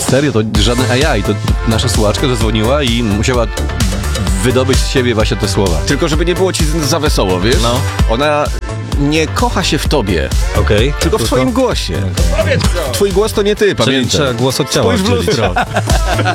Serio, to żadne AI, to nasza słuchaczka zadzwoniła i musiała wydobyć z siebie właśnie te słowa. Tylko żeby nie było ci za wesoło, wiesz? No. Ona nie kocha się w tobie, Okej. tylko w twoim głosie. Twój głos to nie ty, Czyli pamiętaj. trzeba głos od ciała. Spójrz w lustro.